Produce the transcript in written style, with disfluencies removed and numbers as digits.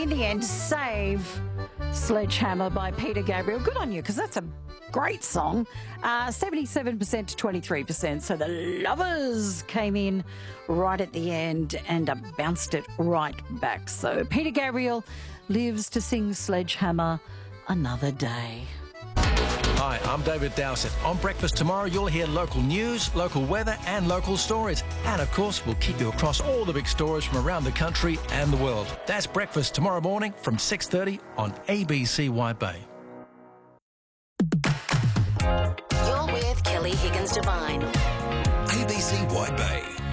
in the end, Save Sledgehammer by Peter Gabriel. Good on you, because that's a great song. 77% to 23%. So the Lovers came in right at the end and bounced it right back. So Peter Gabriel lives to sing Sledgehammer another day. Hi, I'm David Dowsett. On Breakfast tomorrow, you'll hear local news, local weather and local stories. And of course, we'll keep you across all the big stories from around the country and the world. That's Breakfast tomorrow morning from 6:30 on ABC White Bay. You're with Kelly Higgins Devine. ABC White Bay.